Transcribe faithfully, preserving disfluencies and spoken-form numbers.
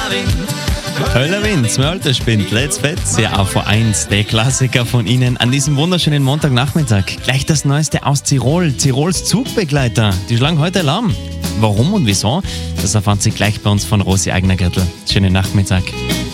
Höller Wind, mein alter Spind, Let's Fetz, ja auch vor eins, der Klassiker von Ihnen an diesem wunderschönen Montagnachmittag. Gleich das Neueste aus Tirol, Tirols Zugbegleiter, die schlagen heute Alarm. Warum und wieso, das erfahren Sie gleich bei uns von Rosi Eigner-Gürtel. Schönen Nachmittag.